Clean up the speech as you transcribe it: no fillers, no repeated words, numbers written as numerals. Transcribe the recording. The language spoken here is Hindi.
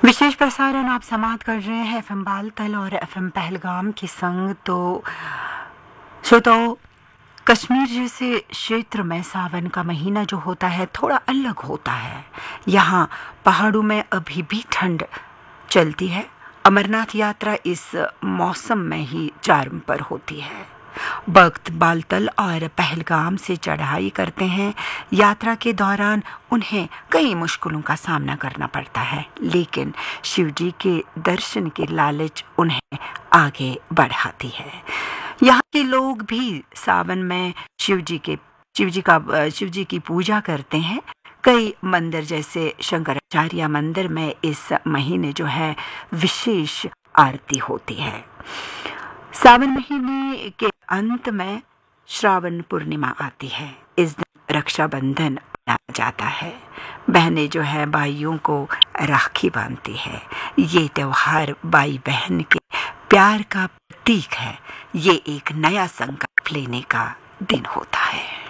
विशेष प्रसारण आप समाप्त कर रहे हैं एफएम बालतल और एफएम पहलगाम के संग। तो श्रोताओं, कश्मीर जैसे क्षेत्र में सावन का महीना जो होता है थोड़ा अलग होता है। यहाँ पहाड़ों में अभी भी ठंड चलती है। अमरनाथ यात्रा इस मौसम में ही चार्म पर होती है। भक्त बालतल और पहलगाम से चढ़ाई करते हैं। यात्रा के दौरान उन्हें कई मुश्किलों का सामना करना पड़ता है, लेकिन शिव जी के दर्शन की लालच उन्हें आगे बढ़ाती है। यहाँ के लोग भी सावन में शिव जी की पूजा करते हैं। कई मंदिर जैसे शंकराचार्य मंदिर में इस महीने जो है विशेष आरती होती है। सावन महीने के अंत में श्रावण पूर्णिमा आती है। इस दिन रक्षाबंधन मनाया जाता है। बहनें जो है भाइयों को राखी बांधती है। ये त्योहार भाई बहन के प्यार का प्रतीक है। ये एक नया संकल्प लेने का दिन होता है।